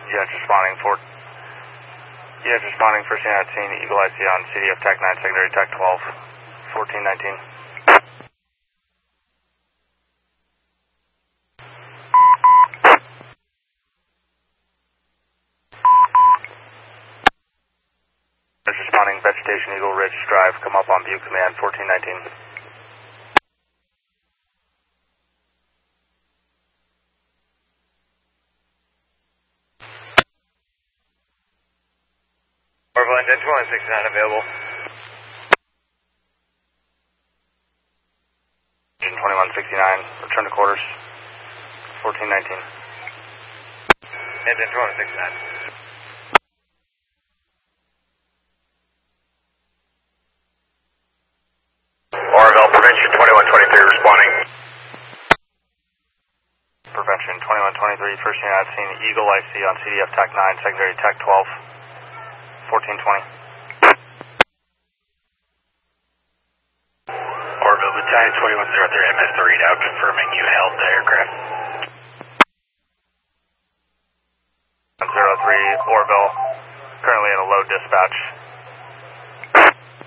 Units responding for first unit at scene, Eagle IC on CDF Tech 9, secondary Tech 12, 1419. Units responding Vegetation Eagle Ridge Drive, come up on view command 1419. Orville engine 2169 available. Engine 2169, return to quarters, 1419. Engine 2169. Orville, Prevention 2123 responding. Prevention 2123, first unit at scene, Eagle IC on CDF Tech 9, secondary Tech 12, 1420. Orville, Battalion 2103, MS3 readout, confirming you held the aircraft. 103, Orville, currently in a low dispatch.